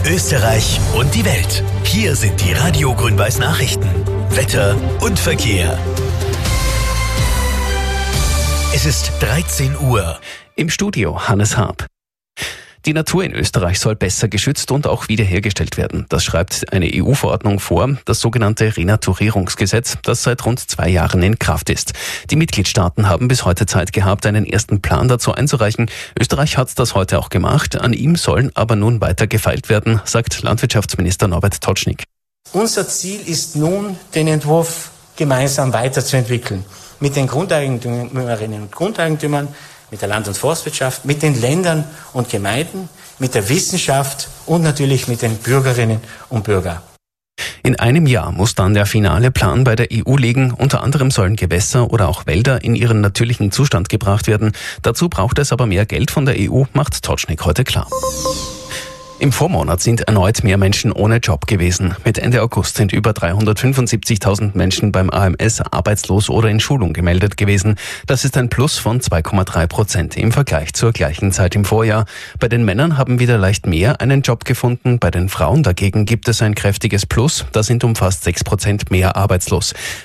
Österreich und die Welt. Hier sind die Radio Grün-Weiß Nachrichten. Wetter und Verkehr. Es ist 13 Uhr. Im Studio Hannes Haab. Die Natur in Österreich soll besser geschützt und auch wiederhergestellt werden. Das schreibt eine EU-Verordnung vor, das sogenannte Renaturierungsgesetz, das seit rund 2 Jahren in Kraft ist. Die Mitgliedstaaten haben bis heute Zeit gehabt, einen ersten Plan dazu einzureichen. Österreich hat das heute auch gemacht. An ihm sollen aber nun weiter gefeilt werden, sagt Landwirtschaftsminister Norbert Totschnig. Unser Ziel ist nun, den Entwurf gemeinsam weiterzuentwickeln. Mit den Grundeigentümerinnen und Grundeigentümern, mit der Land- und Forstwirtschaft, mit den Ländern und Gemeinden, mit der Wissenschaft und natürlich mit den Bürgerinnen und Bürgern. In einem Jahr muss dann der finale Plan bei der EU liegen. Unter anderem sollen Gewässer oder auch Wälder in ihren natürlichen Zustand gebracht werden. Dazu braucht es aber mehr Geld von der EU, macht Totschnig heute klar. Im Vormonat sind erneut mehr Menschen ohne Job gewesen. Mit Ende August sind über 375.000 Menschen beim AMS arbeitslos oder in Schulung gemeldet gewesen. Das ist ein Plus von 2,3% im Vergleich zur gleichen Zeit im Vorjahr. Bei den Männern haben wieder leicht mehr einen Job gefunden. Bei den Frauen dagegen gibt es ein kräftiges Plus. Da sind um fast 6% mehr arbeitslos.